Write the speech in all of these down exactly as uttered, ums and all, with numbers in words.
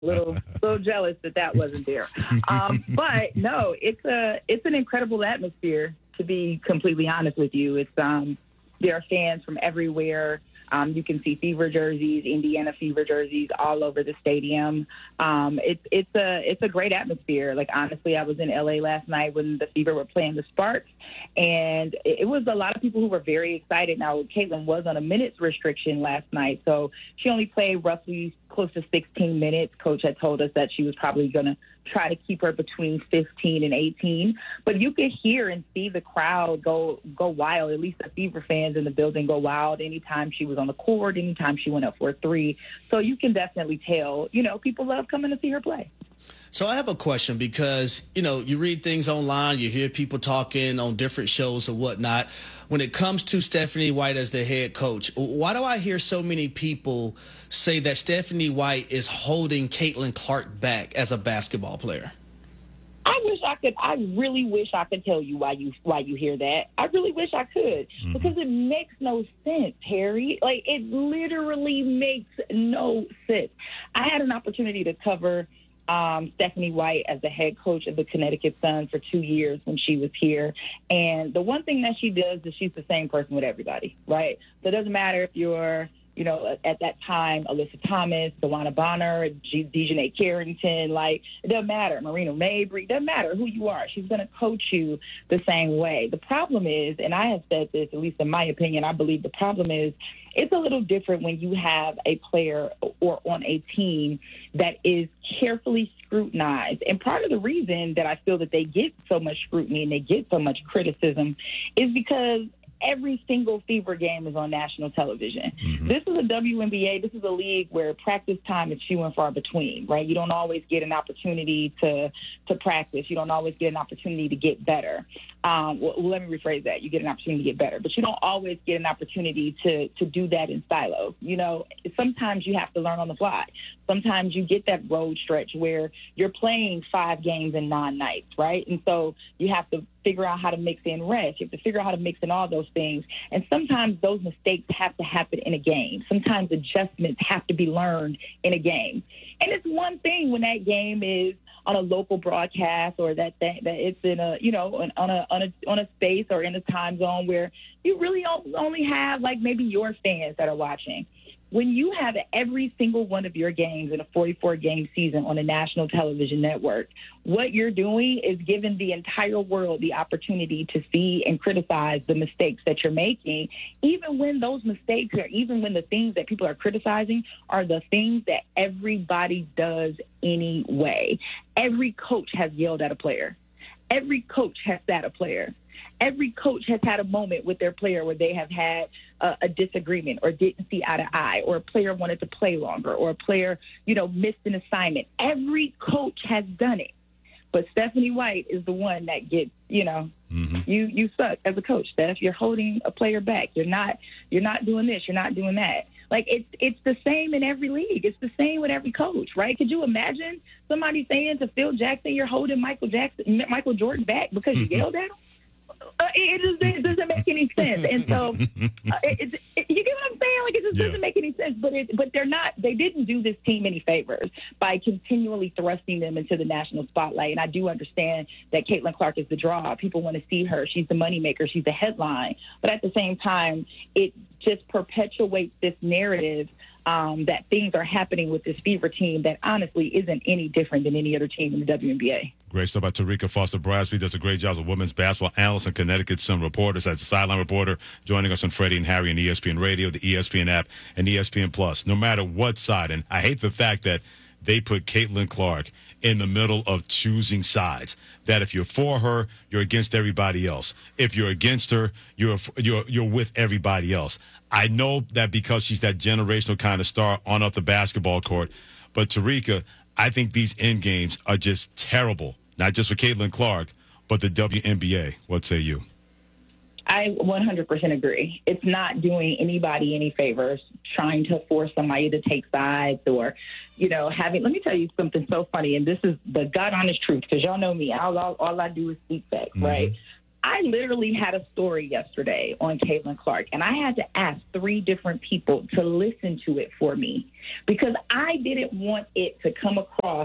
little little jealous that that wasn't there. Um, but no, it's a it's an incredible atmosphere. To be completely honest with you, it's um, there are fans from everywhere. Um, you can see Fever jerseys, Indiana Fever jerseys all over the stadium. Um, it's it's a it's a great atmosphere. Like honestly, I was in L A last night when the Fever were playing the Sparks, and it, it was a lot of people who were very excited. Now, Caitlin was on a minutes restriction last night, so she only played roughly close to sixteen minutes. Coach had told us that she was probably going to try to keep her between fifteen and eighteen. But you could hear and see the crowd go go wild, at least the Fever fans in the building go wild anytime she was on the court, anytime she went up for a three. So you can definitely tell, you know, people love coming to see her play. So I have a question because, you know, you read things online, you hear people talking on different shows or whatnot. When it comes to Stephanie White as the head coach, why do I hear so many people say that Stephanie White is holding Caitlin Clark back as a basketball player? I wish I could. I really wish I could tell you why you why you hear that. I really wish I could mm-hmm. because it makes no sense, Harry. Like it literally makes no sense. I had an opportunity to cover Um, Stephanie White as the head coach of the Connecticut Sun for two years when she was here. And the one thing that she does is she's the same person with everybody, right? So it doesn't matter if you're, you know, at that time, Alyssa Thomas, Dewana Bonner, G- Dejanay Carrington, like, it doesn't matter. Marina Mabry, it doesn't matter who you are. She's going to coach you the same way. The problem is, and I have said this, at least in my opinion, I believe the problem is it's a little different when you have a player or on a team that is carefully scrutinized. And part of the reason that I feel that they get so much scrutiny and they get so much criticism is because every single Fever game is on national television. Mm-hmm. This is a W N B A. This is a league where practice time is few and far between, right? You don't always get an opportunity to to practice. You don't always get an opportunity to get better. Um, well, let me rephrase that. You get an opportunity to get better, but you don't always get an opportunity to, to do that in silos. You know, sometimes you have to learn on the fly. Sometimes you get that road stretch where you're playing five games in nine nights, right? And so you have to figure out how to mix in rest. You have to figure out how to mix in all those things. And sometimes those mistakes have to happen in a game. Sometimes adjustments have to be learned in a game. And it's one thing when that game is on a local broadcast or that that, that it's in a, you know, on a, on a on a space or in a time zone where you really only have like maybe your fans that are watching. When you have every single one of your games in a forty-four game season on a national television network, what you're doing is giving the entire world the opportunity to see and criticize the mistakes that you're making, even when those mistakes or even when the things that people are criticizing are the things that everybody does anyway. Every coach has yelled at a player. Every coach has sat a player. Every coach has had a moment with their player where they have had a, a disagreement or didn't see eye to eye, or a player wanted to play longer, or a player, you know, missed an assignment. Every coach has done it. But Stephanie White is the one that gets, you know, mm-hmm. you, you suck as a coach, Steph. You're holding a player back. You're not you're not doing this. You're not doing that. Like, it's it's the same in every league. It's the same with every coach, right? Could you imagine somebody saying to Phil Jackson, you're holding Michael Jackson, Michael Jordan back because you yelled at him? Uh, it, just, it doesn't make any sense. And so, uh, it, it, it, you get what I'm saying? Like, it just yeah. doesn't make any sense. But it, but they're not, they didn't do this team any favors by continually thrusting them into the national spotlight. And I do understand that Caitlin Clark is the draw. People want to see her. She's the moneymaker. She's the headline. But at the same time, it just perpetuates this narrative Um, that things are happening with this Fever team that honestly isn't any different than any other team in the W N B A. Great stuff by Terrika Foster-Brasby. Does a great job as a women's basketball analyst and Connecticut Sun reporter. As a sideline reporter, joining us on Freddie and Harry on E S P N Radio, the E S P N app, and E S P N Plus. No matter what side, and I hate the fact that they put Caitlin Clark in the middle of choosing sides. That if you're for her, you're against everybody else. If you're against her, you're you're you're with everybody else. I know that because she's that generational kind of star on off the basketball court. But Terrika, I think these end games are just terrible. Not just for Caitlin Clark, but the W N B A. What say you? I one hundred percent agree. It's not doing anybody any favors trying to force somebody to take sides or, you know, having, let me tell you something so funny, and this is the God honest truth, because y'all know me. All, all, all I do is speak facts, mm-hmm. right? I literally had a story yesterday on Caitlin Clark, and I had to ask three different people to listen to it for me because I didn't want it to come across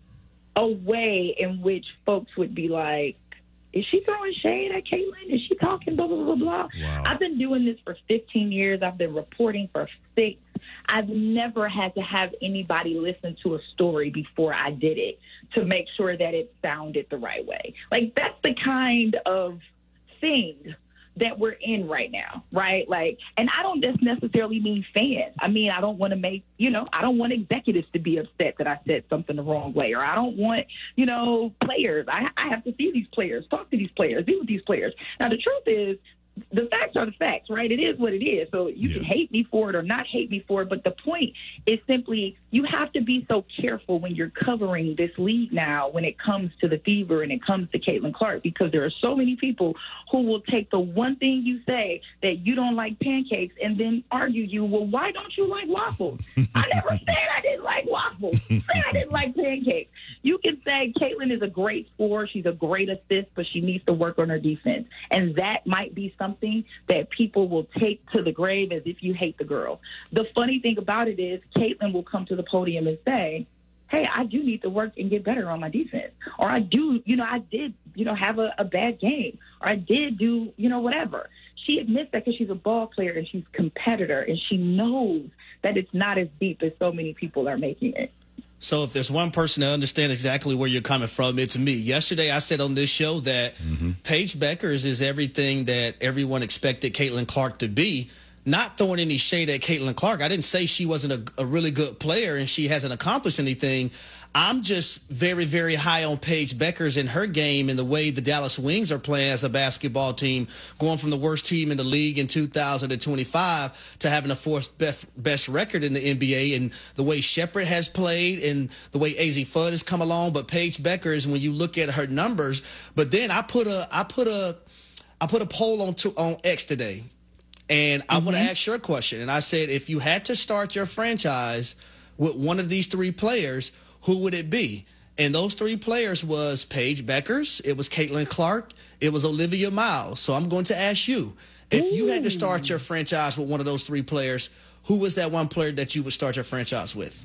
a way in which folks would be like, is she throwing shade at Caitlin? Is she talking blah, blah, blah, blah? Wow. I've been doing this for fifteen years. I've been reporting for six. I've never had to have anybody listen to a story before I did it to make sure that it sounded the right way. Like, that's the kind of thing that we're in right now, right? Like, and I don't just necessarily mean fans. I mean, I don't want to make, you know, I don't want executives to be upset that I said something the wrong way, or I don't want, you know, players. I, I have to see these players, talk to these players, be with these players. Now, the truth is, the facts are the facts, right? It is what it is. So you yeah. can hate me for it or not hate me for it. But the point is simply you have to be so careful when you're covering this league now when it comes to the Fever and it comes to Caitlin Clark, because there are so many people who will take the one thing you say that you don't like pancakes and then argue you, well, why don't you like waffles? I never said I didn't like waffles. I said I didn't like pancakes. You can say Caitlin is a great scorer. She's a great assist, but she needs to work on her defense. And that might be something Something that people will take to the grave as if you hate the girl. The funny thing about it is Caitlin will come to the podium and say, hey, I do need to work and get better on my defense. Or I do, you know, I did, you know, have a, a bad game. Or I did do, you know, whatever. She admits that because she's a ball player and she's a competitor and she knows that it's not as deep as so many people are making it. So if there's one person that understands exactly where you're coming from, it's me. Yesterday, I said on this show that mm-hmm. Paige Bueckers is everything that everyone expected Caitlin Clark to be. Not throwing any shade at Caitlin Clark. I didn't say she wasn't a, a really good player and she hasn't accomplished anything. I'm just very, very high on Paige Bueckers and her game and the way the Dallas Wings are playing as a basketball team, going from the worst team in the league in two thousand twenty-five to having the fourth best, best record in the N B A, and the way Shepherd has played and the way A Z Fudd has come along. But Paige Bueckers, when you look at her numbers, but then I put a, I put a, I put a poll on to, on X today, and I mm-hmm. want to ask your question. And I said, if you had to start your franchise with one of these three players, who would it be? And those three players was Paige Bueckers, it was Caitlin Clark, it was Olivia Miles. So I'm going to ask you, if Ooh. you had to start your franchise with one of those three players, who was that one player that you would start your franchise with?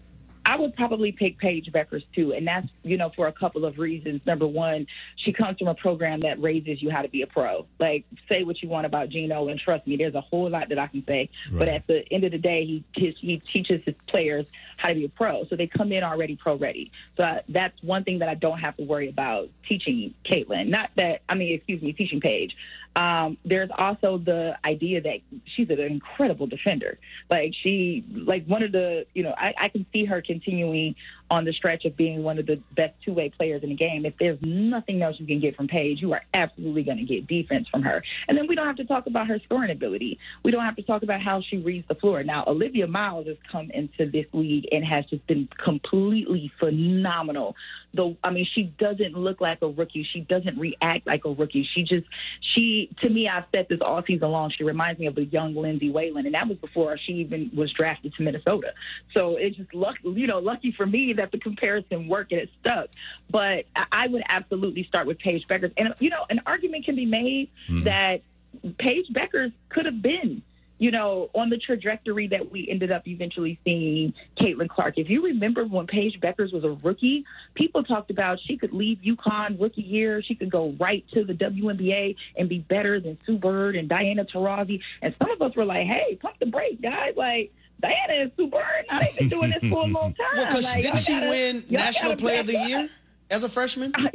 I would probably pick Paige Bueckers, too, and that's, you know, for a couple of reasons. Number one, she comes from a program that raises you how to be a pro. Like, say what you want about Gino, and trust me, there's a whole lot that I can say. Right. But at the end of the day, he he teaches his players how to be a pro. So they come in already pro-ready. So I, that's one thing that I don't have to worry about teaching Caitlin. Not that, I mean, excuse me, teaching Paige. Um, there's also the idea that she's an incredible defender. Like she, like one of the, you know, I, I can see her continuing on the stretch of being one of the best two-way players in the game. If there's nothing else you can get from Paige, you are absolutely going to get defense from her. And then we don't have to talk about her scoring ability. We don't have to talk about how she reads the floor. Now, Olivia Miles has come into this league and has just been completely phenomenal. Though, I mean, she doesn't look like a rookie. She doesn't react like a rookie. She just, she, to me, I've said this all season long, she reminds me of a young Lindsay Whalen, and that was before she even was drafted to Minnesota. So it's just luck, you know, lucky for me that the comparison worked and it stuck. But I would absolutely start with Paige Bueckers. And, you know, an argument can be made mm-hmm. that Paige Bueckers could have been, you know, on the trajectory that we ended up eventually seeing Caitlin Clark. If you remember when Paige Bueckers was a rookie, people talked about she could leave UConn rookie year. She could go right to the W N B A and be better than Sue Bird and Diana Taurasi. And some of us were like, hey, pump the brake, guys. Like, Diana and Sue Bird, now they've been doing this for a long time. Well, because like, didn't she gotta, win National Player of the Year as a freshman? Uh,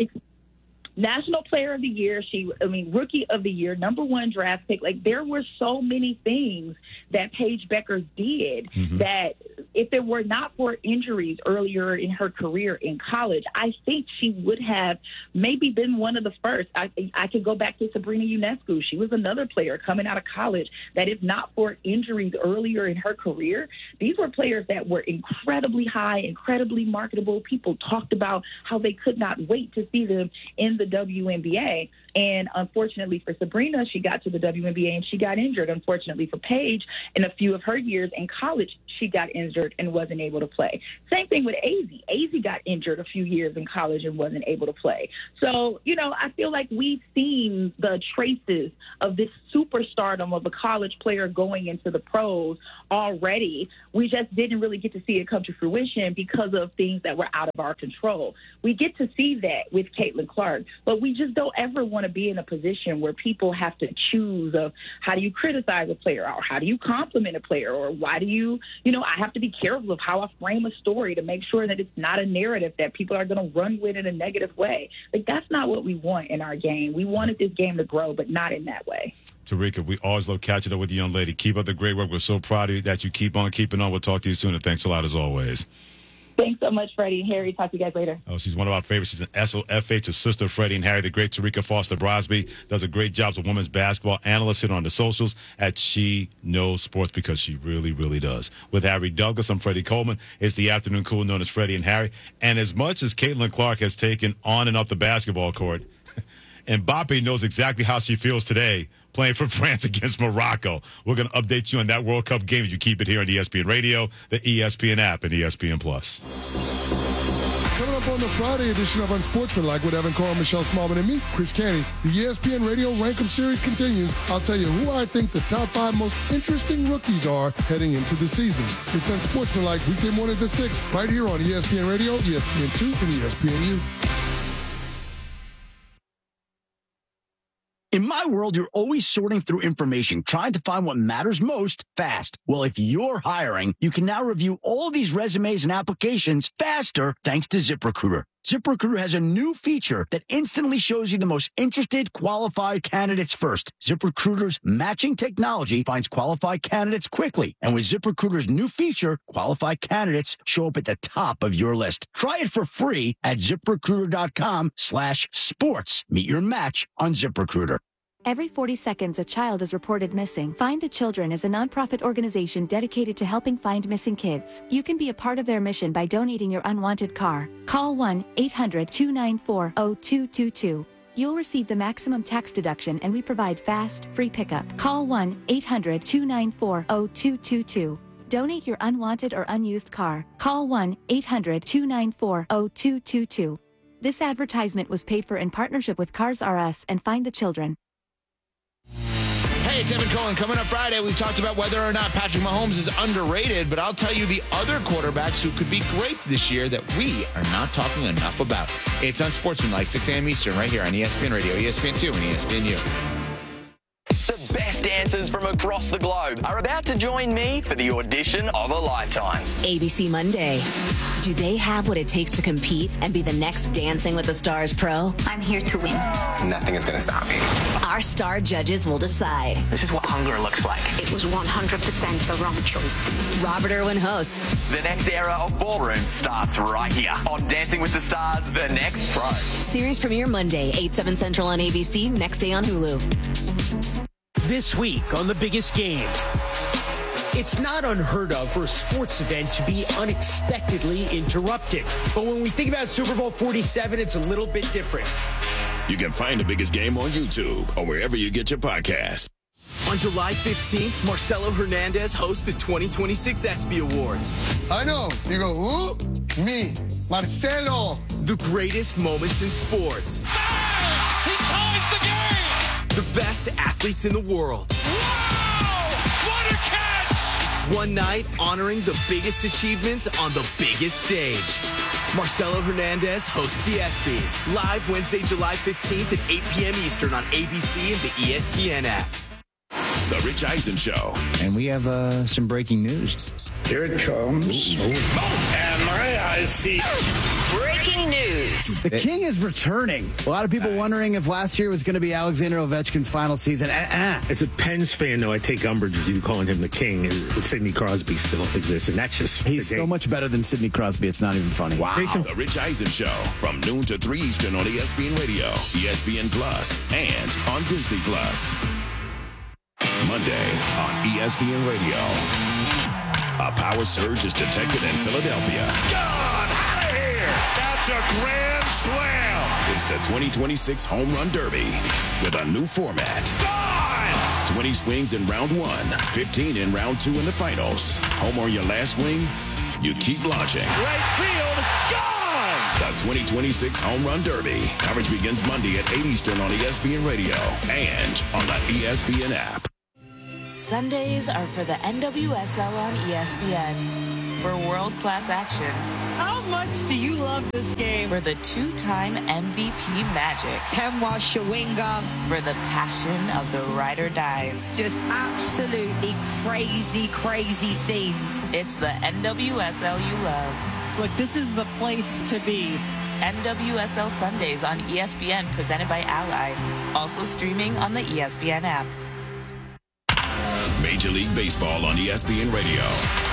National Player of the Year. She, I mean, Rookie of the Year, number one draft pick. Like, there were so many things that Paige Bueckers did mm-hmm. that if it were not for injuries earlier in her career in college, I think she would have maybe been one of the first. I, I could go back to Sabrina Ionescu. She was another player coming out of college that if not for injuries earlier in her career, these were players that were incredibly high, incredibly marketable. People talked about how they could not wait to see them in the W N B A. And unfortunately for Sabrina, she got to the W N B A and she got injured. Unfortunately for Paige, in a few of her years in college, she got injured and wasn't able to play. Same thing with A Z. A Z got got injured a few years in college and wasn't able to play. So, you know, I feel like we've seen the traces of this superstardom of a college player going into the pros already. We just didn't really get to see it come to fruition because of things that were out of our control. We get to see that with Caitlin Clark, but we just don't ever want to be in a position where people have to choose of how do you criticize a player or how do you compliment a player or why do you, you know, I have to be careful of how I frame a story to make sure that it's not a narrative that people are going to run with in a negative way. Like, that's not what we want in our game. We wanted this game to grow, but not in that way. Tarika, we always love catching up with you, young lady. Keep up the great work. We're so proud of you that you keep on keeping on. We'll talk to you soon, and thanks a lot as always. Thanks so much, Freddie and Harry. Talk to you guys later. Oh, she's one of our favorites. She's an S O F H, a sister of Freddie and Harry. The great Tarika Foster-Brosby does a great job as a women's basketball analyst. Hit on the socials at She Knows Sports because she really, really does. With Harry Douglas, I'm Freddie Coleman. It's the afternoon cool known as Freddie and Harry. And as much as Caitlin Clark has taken on and off the basketball court, Mbappe knows exactly how she feels today playing for France against Morocco. We're going to update you on that World Cup game. You keep it here on E S P N Radio, the E S P N app, and E S P N Plus. Coming up on the Friday edition of Unsportsmanlike with Evan Carl, Michelle Smallman, and me, Chris Canty, the E S P N Radio Rankum Series continues. I'll tell you who I think the top five most interesting rookies are heading into the season. It's Unsportsmanlike weekday mornings at six, right here on E S P N Radio, E S P N two, and E S P N U. In my world, you're always sorting through information, trying to find what matters most fast. Well, if you're hiring, you can now review all these resumes and applications faster thanks to ZipRecruiter. ZipRecruiter has a new feature that instantly shows you the most interested, qualified candidates first. ZipRecruiter's matching technology finds qualified candidates quickly. And with ZipRecruiter's new feature, qualified candidates show up at the top of your list. Try it for free at ZipRecruiter.com slash sports. Meet your match on ZipRecruiter. Every forty seconds, a child is reported missing. Find the Children is a nonprofit organization dedicated to helping find missing kids. You can be a part of their mission by donating your unwanted car. Call one eight hundred two nine four zero two two two. You'll receive the maximum tax deduction, and we provide fast, free pickup. Call one eight hundred two nine four zero two two two. Donate your unwanted or unused car. Call one eight hundred two nine four zero two two two. This advertisement was paid for in partnership with Cars R Us and Find the Children. Hey, it's Evan Cohen. Coming up Friday, we've talked about whether or not Patrick Mahomes is underrated, but I'll tell you the other quarterbacks who could be great this year that we are not talking enough about. It's Unsportsmanlike, six a.m. Eastern, right here on E S P N Radio, E S P N two, and E S P N U. The best dancers from across the globe are about to join me for the audition of a lifetime. A B C Monday. Do they have what it takes to compete and be the next Dancing with the Stars pro? I'm here to win. Nothing is going to stop me. Our star judges will decide. This is what hunger looks like. It was one hundred percent a wrong choice. Robert Irwin hosts. The next era of ballroom starts right here on Dancing with the Stars, The Next Pro. Series premiere Monday, eight, seven Central on A B C, next day on Hulu. This week on The Biggest Game. It's not unheard of for a sports event to be unexpectedly interrupted. But when we think about Super Bowl forty-seven, it's a little bit different. You can find The Biggest Game on YouTube or wherever you get your podcast. On July fifteenth, Marcelo Hernandez hosts the twenty twenty-six ESPY Awards. I know. You go, who? Me, Marcelo. The greatest moments in sports. Ah, he ties the game! The best athletes in the world. Wow! What a catch! One night honoring the biggest achievements on the biggest stage. Marcelo Hernandez hosts the ESPYs. Live Wednesday, July fifteenth at eight p.m. Eastern on A B C and the E S P N app. The Rich Eisen Show. And we have uh, some breaking news. Here it comes. Oh, and my eyes see. Breaking news. The King is returning. A lot of people nice. wondering if last year was going to be Alexander Ovechkin's final season. Uh-uh. As a Pens fan, though, I take umbrage with you calling him the King. And Sidney Crosby still exists, and that's just... He's so much better than Sidney Crosby, it's not even funny. Wow. The Rich Eisen Show, from noon to three Eastern on E S P N Radio, E S P N Plus, and on Disney Plus. Monday on E S P N Radio. A power surge is detected in Philadelphia. God, out of here! That's a grand slam! It's the twenty twenty-six Home Run Derby with a new format. God! twenty swings in round one, fifteen in round two in the finals. Home on your last swing, you keep launching. Right field, gone! twenty twenty-six Home Run Derby. Coverage begins Monday at eight Eastern on E S P N Radio and on the E S P N app. Sundays are for the N W S L on E S P N. For world-class action. How much do you love this game? For the two-time M V P magic. Temwa Shawinga. For the passion of the ride or dies. Just absolutely crazy, crazy scenes. It's the N W S L you love. Look, this is the place to be. N W S L Sundays on E S P N, presented by Ally. Also streaming on the E S P N app. Major League Baseball on E S P N Radio.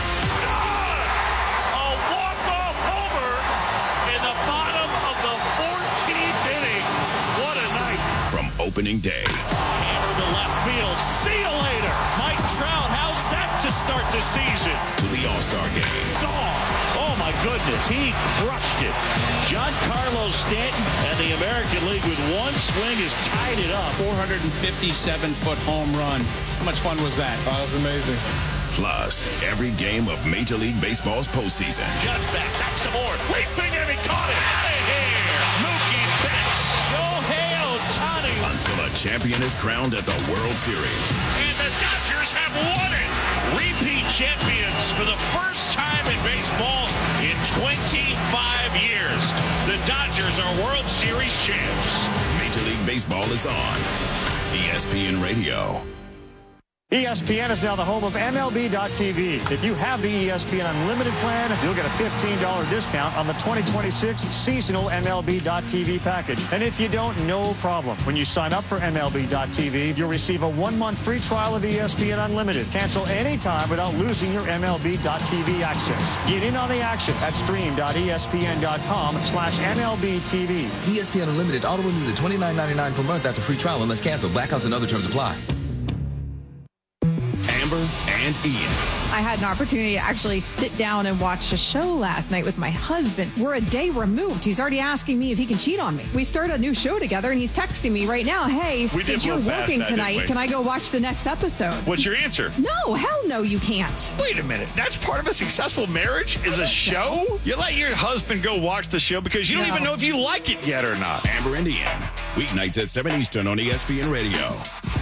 A walk-off homer in the bottom of the fourteenth inning. What a night. From opening day. Hammer to left field. See you later. Mike Trout, how's that to start the season? To the All-Star game. Dog. Oh, my goodness. He crushed it. Giancarlo Stanton and the American League with one swing has tied it up. four hundred fifty-seven foot home run. How much fun was that? Oh, that was amazing. Plus, every game of Major League Baseball's postseason. Judge back, back some more. Leaping and he caught it. Out of here. Mookie Betts. Shohei Ohtani. Until a champion is crowned at the World Series. And the Dodgers have won it. Repeat champions for the first time in baseball in twenty-five years. The Dodgers are World Series champs. Major League Baseball is on E S P N Radio. E S P N is now the home of M L B dot T V. If you have the E S P N Unlimited plan, you'll get a fifteen dollars discount on the twenty twenty-six seasonal M L B dot T V package. And if you don't, no problem. When you sign up for M L B dot T V, you'll receive a one-month free trial of E S P N Unlimited. Cancel anytime without losing your M L B dot T V access. Get in on the action at stream dot E S P N dot com slash M L B T V. E S P N Unlimited auto renews at twenty-nine ninety-nine per month after free trial unless canceled. Blackouts and other terms apply. Amber and Ian. I had an opportunity to actually sit down and watch a show last night with my husband. We're a day removed. He's already asking me if he can cheat on me. We started a new show together, and he's texting me right now, hey, We since did you're blow past working that, tonight, didn't we? can I go watch the next episode? What's your answer? No, hell no, you can't. Wait a minute. That's part of a successful marriage is a show? You let your husband go watch the show because you don't No. even know if you like it yet or not. Amber and Ian. Weeknights at seven Eastern on E S P N Radio.